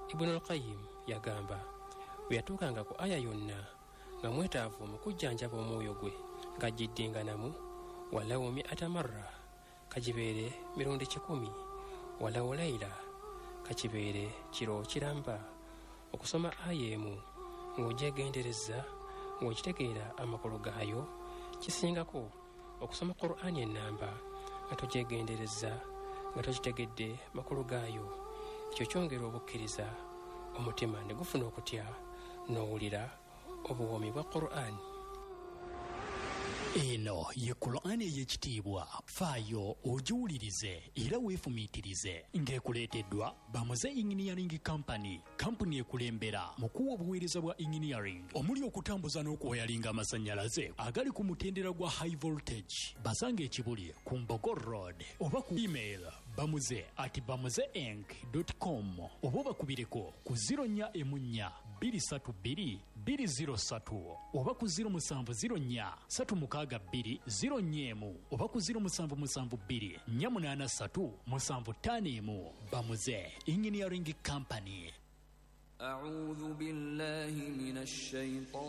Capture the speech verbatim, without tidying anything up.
Ibn al-Qayyim yagamba bwe yatuukanga ku aya yonna nga mwetaavu mu kujjanjaba omwoyo gwe ng'agiddinganamu walawo mi'ata marra kagibeere mirundi kikumi walawo layla kakibeere kiro kiramba okusoma aya emu ng'ogyegendereza ng'okitegeera amakulu gaayo kisingako okusoma Qur'ani ennamba nga togyegendereza nga tokitegedde makulu gaayo. Ekyo kyongera obukkiriza omutima ne gufuna okutya n'owulira obuwoomi bwa Qur'ani. Eno ye Qur'ani ey'ekitiibwa, faayo ogiwulirize era weefumiitirize, ng'ekuleeteddwa Bamuze Engineering Company, kampuni ekulembera mu kuwa obuweereza bwa engineering omuli okutambuza n'okwoyalinga amasannyalaze agali ku mutendera gwa high voltage. Basanga ekibuli ku Mbogo Road oba ku email bamuze at bamuzenc dot com oba bakubireko ku zero nnya emu nnya bbiri ssatu bbiri bbiri zero ssatu oba ku zero musanvu zero nnya ssatu mukaaga bbiri zero nnya emu oba ku zero musanvu musanvu bbiri nnya munaana ssatu musanvu ttaano emu. Bamuze Engineering Company. أعوذ بالله من الشيطان